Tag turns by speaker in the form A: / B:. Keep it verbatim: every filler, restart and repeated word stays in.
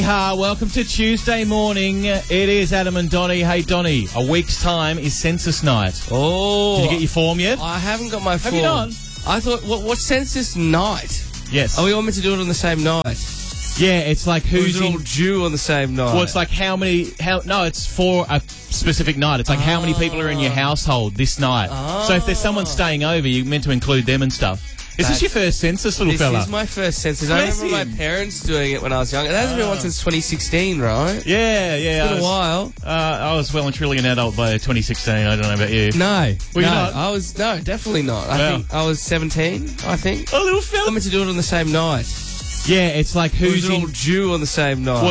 A: Uh, welcome to Tuesday morning. It is Adam and Donny. Hey, Donny, a week's time is census night.
B: Oh.
A: Did you get your form yet?
B: I haven't got my form.
A: Have you not?
B: I thought, what, what's census night?
A: Yes.
B: Are we all meant to do it on the same night?
A: Yeah, it's like who's
B: Who's
A: in...
B: all due on the same night?
A: Well, it's like how many... How No, it's for a specific night. It's like how many people are in your household this night.
B: Oh.
A: So if there's someone staying over, you're meant to include them and stuff. Is
B: That's,
A: this your first census, little
B: this
A: fella?
B: This is my first census.
A: Bless
B: I remember
A: him.
B: my parents doing it when I was young. It hasn't been one since twenty sixteen, right?
A: Yeah, yeah.
B: It's been
A: I was,
B: a while.
A: Uh, I was well and truly an adult by twenty sixteen. I don't know about you.
B: No.
A: Were you
B: no,
A: not?
B: I was, no, definitely not. I
A: Wow.
B: think I was seventeen, I think.
A: Oh, little fella.
B: I'm meant to do it on the same night.
A: Yeah, it's like who's,
B: Who's
A: in...
B: all due on the same night?